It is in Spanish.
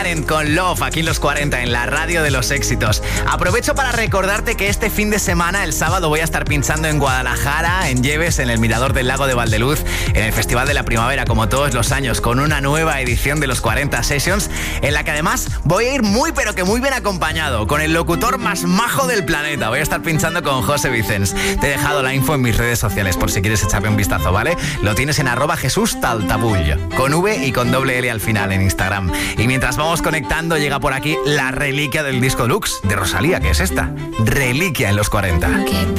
McLaren con Love aquí en los 40 en la radio de los éxitos. Aprovecho para recordarte que este fin de semana, el sábado, voy a estar pinchando en Guadalajara, en Lleves, en el Mirador del Lago de Valdeluz, en el Festival de la Primavera, como todos los años, con una nueva edición de los 40 Sessions, en la que además voy a ir muy pero que muy bien acompañado, con el locutor más majo del planeta. Voy a estar pinchando con José Vicens. Te he dejado la info en mis redes sociales por si quieres echarle un vistazo, ¿vale? Lo tienes en @JesúsTaltabull, con V y con doble L al final en Instagram. Y mientras vamos conectando, llega por aquí la reliquia del disco Lux de Rosalía, que es esta, Reliquia en los 40.